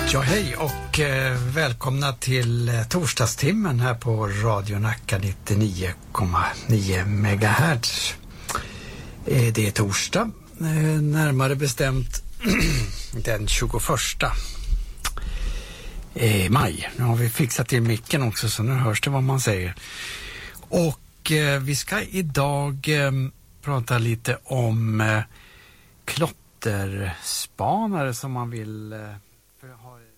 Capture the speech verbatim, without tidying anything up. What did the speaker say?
Ja, hej och eh, välkomna till eh, torsdagstimmen här på Radio Nacka nittionio komma nio megahertz. Eh, det är torsdag, eh, närmare bestämt den tjugoförsta eh, maj. Nu har vi fixat till micken också så nu hörs det vad man säger. Och eh, vi ska idag eh, prata lite om eh, klotterspanare som man vill... Eh, för ha